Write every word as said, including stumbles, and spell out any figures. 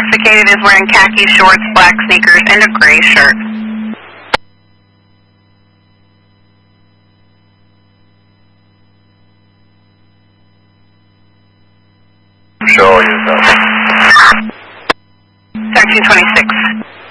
intoxicated is wearing khaki shorts, black sneakers, and a gray shirt. Show yourself. Section twenty-six.